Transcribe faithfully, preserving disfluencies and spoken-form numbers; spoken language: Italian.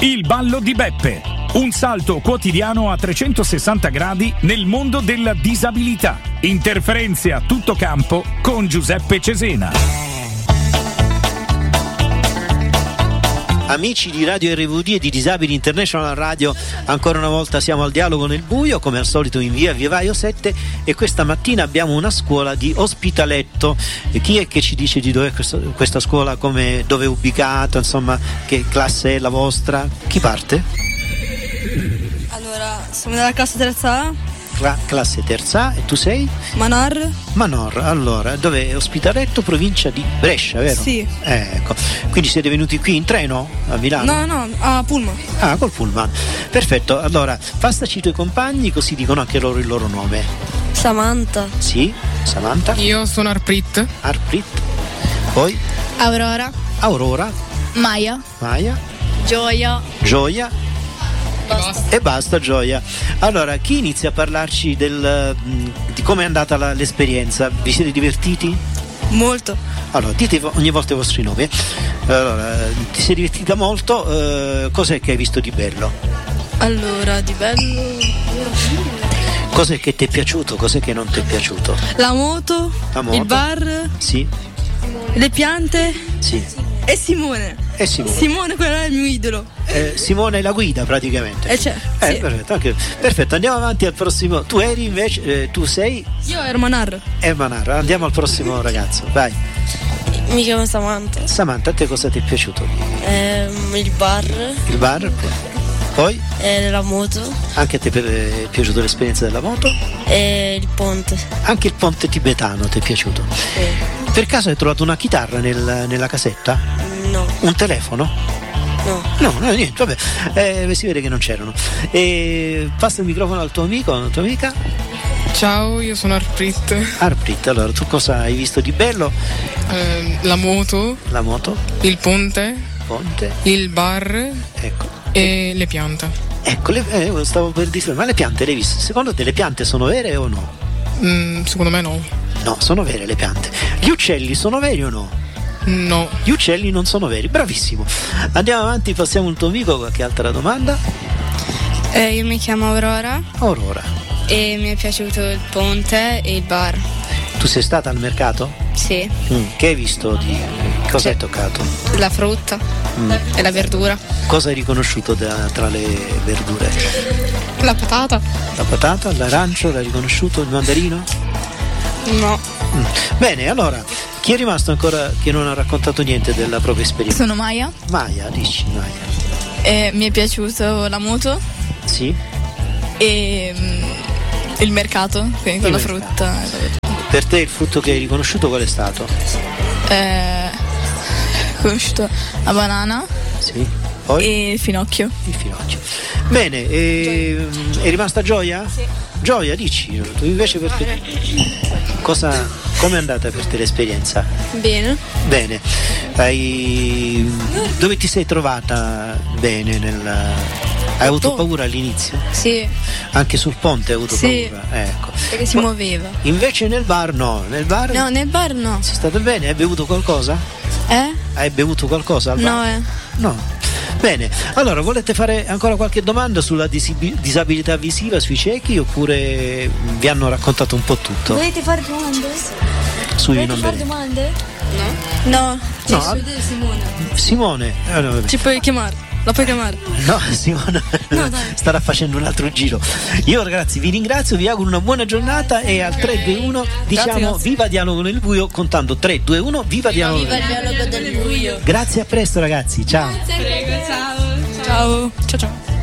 Il ballo di Beppe, un salto quotidiano a trecentosessanta gradi nel mondo della disabilità. Interferenze a tutto campo con Giuseppe Cesena. Amici di Radio R V D e di Disabili International Radio, ancora una volta siamo al dialogo nel buio, come al solito in via Vivaio sette, e questa mattina abbiamo una scuola di Ospitaletto. E chi è che ci dice di dove è questa, questa scuola, come, dove è ubicata, insomma, che classe è la vostra? Chi parte? Allora, siamo nella classe terza A. Cla- classe terza A, e tu sei? Manor. Manor, allora, dove è Ospitaletto, provincia di Brescia, vero? Sì. Eh, ecco, quindi siete venuti qui in treno a Milano? No, no, a Pullman. Ah, col Pullman. Perfetto, allora, passaci i tuoi compagni, così dicono anche loro il loro nome. Samantha. Sì, Samantha. Io sono Arprit. Arprit. Poi? Aurora. Aurora. Maya. Maya. Gioia. Gioia. Basta. E basta, Gioia. Allora, chi inizia a parlarci del, di come è andata la, l'esperienza? Vi siete divertiti? Molto. Allora, dite ogni volta i vostri nomi. Allora, ti sei divertita molto, eh, cos'è che hai visto di bello? Allora, di bello... Cos'è che ti è piaciuto, cos'è che non ti è piaciuto? La moto, La moto. il bar, Sì. le piante Sì. e Simone. E Simone. Simone, quello è il mio idolo. Eh, Simone è la guida praticamente. Eh, c'è, Eh, sì. perfetto, anche- perfetto, andiamo avanti al prossimo. Tu eri invece, eh, tu sei Io ero Manar. Ermanar. Andiamo al prossimo ragazzo, vai. Mi chiamo Samantha. Samantha, a te cosa ti è piaciuto? Ehm, il bar. Il bar? Poi? E la moto. Anche a te per- è piaciuta l'esperienza della moto? E il ponte. Anche il ponte tibetano ti è piaciuto? Sì. Per caso hai trovato una chitarra nel- nella casetta? No. Un telefono? No. No, no, niente, vabbè, eh, si vede che non c'erano. E passa il microfono al tuo amico, alla tua amica. Ciao, io sono Arprit. Arprit, allora tu cosa hai visto di bello? Eh, la moto, La moto, il ponte, ponte, il bar ecco. e le piante. Ecco, le, eh, stavo per dire, ma le piante le hai viste? Secondo te le piante sono vere o no? Mm, secondo me no. No, sono vere le piante. Gli uccelli sono veri o no? No. Gli uccelli non sono veri, bravissimo. Andiamo avanti, passiamo al tuo amico, qualche altra domanda? Eh, io mi chiamo Aurora Aurora, e mi è piaciuto il ponte e il bar. tu sei stata al mercato? Sì, Mm, che hai visto di... cosa hai toccato? la frutta Mm. e la verdura. Cosa hai riconosciuto da- tra le verdure? La patata? La patata, l'arancio, l'hai riconosciuto? Il mandarino? No. Mm. Bene, allora, chi è rimasto ancora che non ha raccontato niente della propria esperienza? Sono Maya. Maya, dici Maya. E mi è piaciuto la moto Sì? e mm, il mercato, quindi con Il la mercato. frutta. Per te il frutto che hai riconosciuto qual è stato? Eh, ho conosciuto la banana Sì? Poi? e il finocchio. Il finocchio. Bene, e, è rimasta Gioia? Sì. Gioia, dici, tu invece per te cosa, com'è andata per te l'esperienza? Bene. Bene, hai, dove ti sei trovata bene? Nel, hai avuto paura all'inizio? Sì, Anche sul ponte hai avuto Sì. paura? Ecco. perché si Ma- muoveva. Invece nel bar no, nel bar No, nel bar no. sei stata bene? Hai bevuto qualcosa? Eh? Hai bevuto qualcosa al bar? No, eh. No. Bene, allora volete fare ancora qualche domanda sulla disibi- disabilità visiva sui ciechi oppure vi hanno raccontato un po' tutto? Volete fare domande? Sui Volete non fare vedenti? domande? No. No, Ci vedere Simone. Simone, eh, no, vabbè. Ci puoi chiamare. La puoi chiamare. No, Simone No, dai. starà facendo un altro giro. Io ragazzi vi ringrazio, vi auguro una buona giornata e al tre due uno diciamo grazie. viva Dialogo nel buio contando tre due uno viva Dialogo nel buio. Dialogo del buio. Grazie, a presto ragazzi, ciao. Ciao. Ciao ciao.